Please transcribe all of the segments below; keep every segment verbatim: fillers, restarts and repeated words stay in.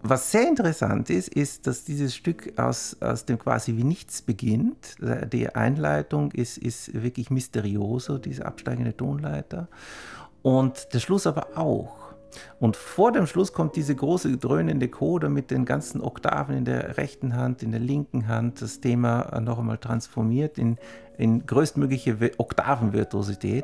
Was sehr interessant ist, ist, dass dieses Stück aus, aus dem quasi wie nichts beginnt. Die Einleitung ist, ist wirklich mysterioso, diese absteigende Tonleiter. Und der Schluss aber auch. Und vor dem Schluss kommt diese große dröhnende Coda mit den ganzen Oktaven in der rechten Hand, in der linken Hand, das Thema noch einmal transformiert in, in größtmögliche Oktavenvirtuosität.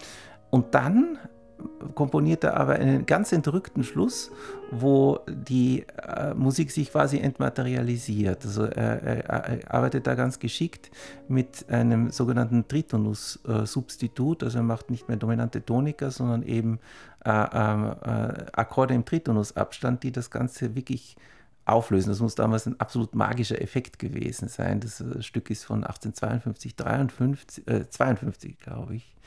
Und dann komponiert er aber einen ganz entrückten Schluss, wo die äh, Musik sich quasi entmaterialisiert. Also er, er, er arbeitet da ganz geschickt mit einem sogenannten Tritonus-Substitut. Also er macht nicht mehr dominante Tonika, sondern eben äh, äh, Akkorde im Tritonus-Abstand, die das Ganze wirklich auflösen. Das muss damals ein absolut magischer Effekt gewesen sein. Das Stück ist von achtzehnhundertzweiundfünfzig, dreiundfünfzig, äh, zweiundfünfzig, glaube ich.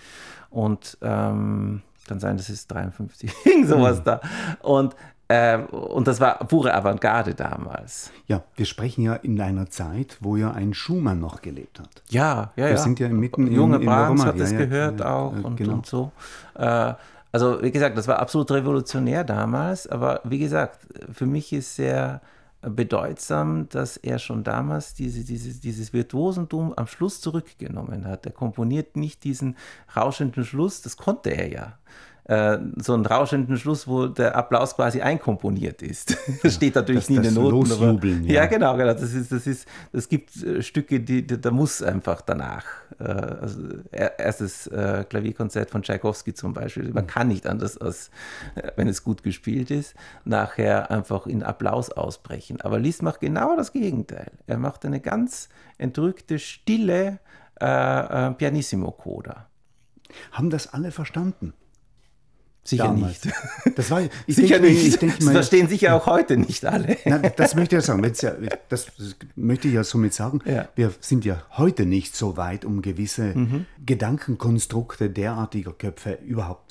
Und ähm, kann sein, das ist dreiundfünfzig, irgend sowas mhm. da. Und, äh, und das war pure Avantgarde damals. Ja, wir sprechen ja in einer Zeit, wo ja ein Schumann noch gelebt hat. Ja, ja, ja. Wir sind ja mitten Junge in, in Brahms der hat es ja, gehört ja, auch ja, und, genau. und so. Äh, also wie gesagt, das war absolut revolutionär damals, aber wie gesagt, für mich ist sehr bedeutsam, dass er schon damals diese, dieses, dieses Virtuosentum am Schluss zurückgenommen hat. Er komponiert nicht diesen rauschenden Schluss, das konnte er ja. Äh, so einen rauschenden Schluss, wo der Applaus quasi einkomponiert ist. Das ja, steht natürlich das, nie in den Noten. Losjubeln, aber, ja. ja, genau, genau. Das ist, das ist, das gibt äh, Stücke, die, die, da muss einfach danach. Äh, also er, erstes äh, Klavierkonzert von Tschaikowski zum Beispiel. Man kann nicht anders, als äh, wenn es gut gespielt ist, nachher einfach in Applaus ausbrechen. Aber Liszt macht genau das Gegenteil. Er macht eine ganz entrückte, stille äh, äh, Pianissimo-Coda. Haben das alle verstanden? Sicher Damals. nicht. Das war, ich sicher denke, nicht. Ich denke das mal, verstehen sicher auch heute nicht alle. Nein, das möchte ich ja sagen. Ja, das, das möchte ich ja somit sagen. Ja. Wir sind ja heute nicht so weit, um gewisse mhm. Gedankenkonstrukte derartiger Köpfe überhaupt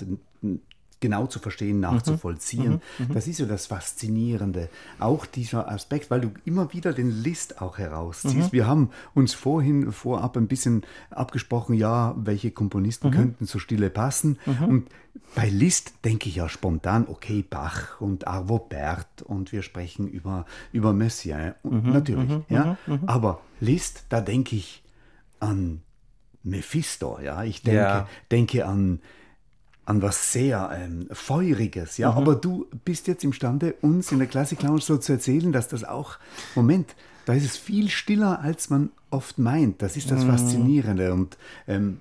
genau zu verstehen, nachzuvollziehen. Mhm. Mhm. Das ist ja das Faszinierende. Auch dieser Aspekt, weil du immer wieder den Liszt auch herausziehst. Mhm. Wir haben uns vorhin vorab ein bisschen abgesprochen, ja, welche Komponisten mhm. könnten zur Stille passen. Mhm. Und bei Liszt denke ich ja spontan, okay, Bach und Arvo Pärt und wir sprechen über, über Messiaen, mhm. natürlich. Mhm. Ja? Mhm. Aber Liszt, da denke ich an Mephisto, ja, ich denke, ja. denke an an was sehr ähm, Feuriges, ja, mhm. aber du bist jetzt imstande, uns in der Classic Lounge so zu erzählen, dass das auch, Moment, da ist es viel stiller, als man oft meint, das ist das mhm. Faszinierende und ähm,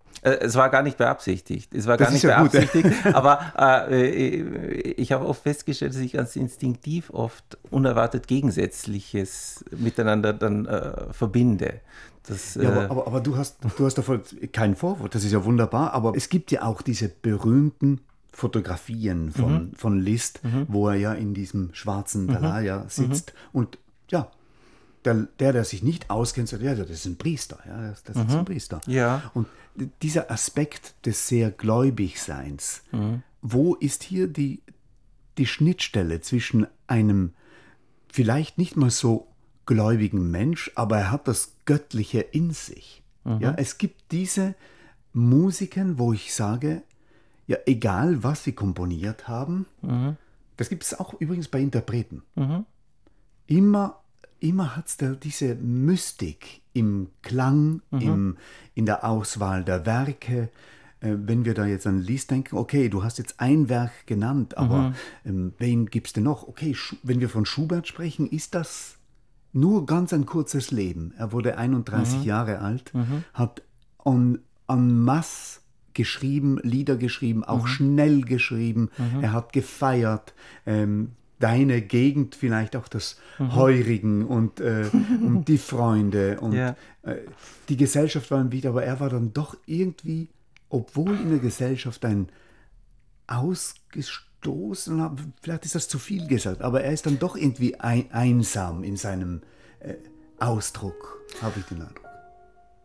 es war gar nicht beabsichtigt. Es war gar nicht ja beabsichtigt, gut, aber äh, ich habe oft festgestellt, dass ich ganz instinktiv oft unerwartet Gegensätzliches miteinander dann äh, verbinde. Das, ja, äh, aber, aber, aber du hast, du hast davon keinen Vorwurf, das ist ja wunderbar, aber es gibt ja auch diese berühmten Fotografien von, mhm. von Liszt, mhm. wo er ja in diesem schwarzen Dalaja mhm. sitzt mhm. und ja, Der, der, der sich nicht auskennt, sagt, ja, das ist ein Priester. Ja, das, das mhm. ist ein Priester. Ja. Und dieser Aspekt des sehr Gläubigseins, mhm. wo ist hier die, die Schnittstelle zwischen einem vielleicht nicht mal so gläubigen Mensch, aber er hat das Göttliche in sich. Mhm. Ja, es gibt diese Musiken, wo ich sage, ja, egal was sie komponiert haben, mhm. das gibt es auch übrigens bei Interpreten. Mhm. Immer Immer hat es da diese Mystik im Klang, mhm. im, in der Auswahl der Werke. Äh, wenn wir da jetzt an Liszt denken, okay, du hast jetzt ein Werk genannt, aber mhm. ähm, wen gibt es denn noch? Okay, Schu- wenn wir von Schubert sprechen, ist das nur ganz ein kurzes Leben. Er wurde einunddreißig mhm. Jahre alt, mhm. hat en, en masse geschrieben, Lieder geschrieben, auch mhm. schnell geschrieben. Mhm. Er hat gefeiert, ähm, deine Gegend, vielleicht auch das mhm. Heurigen und, äh, und die Freunde und ja. äh, die Gesellschaft war ihm wieder, aber er war dann doch irgendwie, obwohl in der Gesellschaft ein ausgestoßener, vielleicht ist das zu viel gesagt, aber er ist dann doch irgendwie ein, einsam in seinem äh, Ausdruck, habe ich den Eindruck.